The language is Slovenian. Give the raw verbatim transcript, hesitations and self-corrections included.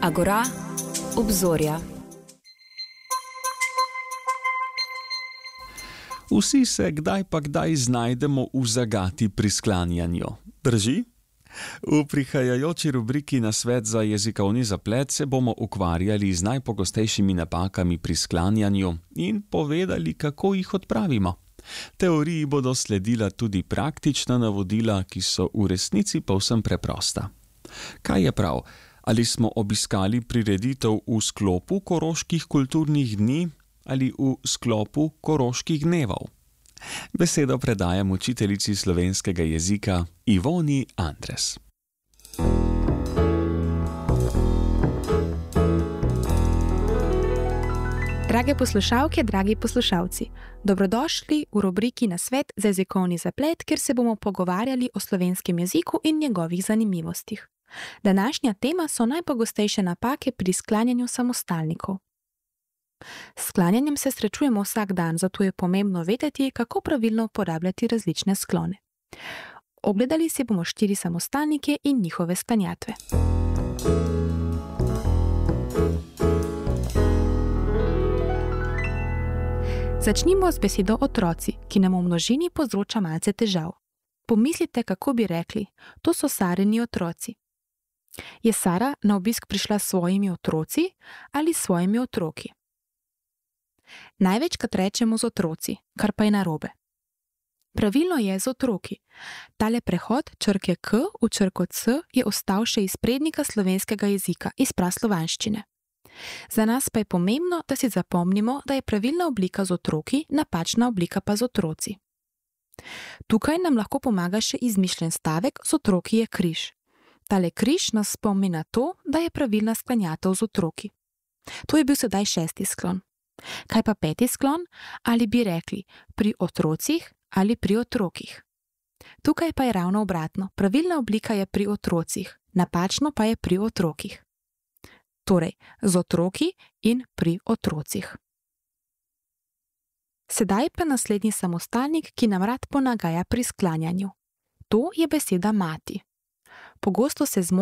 Agora, obzorja. Vsi se kdaj pa kdaj znajdemo v zagati pri sklanjanju. Drži? V prihajajoči rubriki Nasvet za jezikovni zaplet se bomo ukvarjali z najpogostejšimi napakami pri sklanjanju in povedali, kako jih odpravimo. Teoriji bodo sledila tudi praktična navodila, ki so v resnici povsem preprosta. Kaj je prav? Ali smo obiskali prireditev v sklopu Koroških kulturnih dni ali v sklopu Koroških dnevov? Besedo predajam učiteljici slovenskega jezika Ivoni Andres. Drage poslušalke, dragi poslušalci, dobrodošli v rubriki Nasvet za jezikovni zaplet, kjer se bomo pogovarjali o slovenskem jeziku in njegovih zanimivostih. Današnja tema so najpogostejše napake pri sklanjanju samostalnikov. S sklanjanjem se srečujemo vsak dan, zato je pomembno vedeti, kako pravilno uporabljati različne sklone. Ogledali si bomo štiri samostalnike in njihove sklanjatve. Začnimo z besedo otroci, ki nam v množini povzroča malce težav. Pomislite, kako bi rekli, to so Sarini otroci. Je Sara na obisk prišla s svojimi otroci ali s svojimi otroki? Največkrat rečemo z otroci, kar pa je narobe. Pravilno je z otroki. Tale prehod črke K v črko C je ostal še iz prednika slovenskega jezika, iz praslovanščine. Za nas pa je pomembno, da si zapomnimo, da je pravilna oblika z otroki, napačna oblika pa z otroci. Tukaj nam lahko pomaga še izmišljen stavek, z otroki je križ. Tale križ nas spomni na to, da je pravilna sklanjatev z otroki. To je bil sedaj šesti sklon. Kaj pa peti sklon? Ali bi rekli pri otrocih ali pri otrokih? Tukaj pa je ravno obratno. Pravilna oblika je pri otrocih, napačno pa je pri otrokih. Torej, z otroki in pri otrocih. Sedaj pa naslednji samostalnik, ki nam rad ponagaja pri sklanjanju. To je beseda mati. Pogosto se zmotimo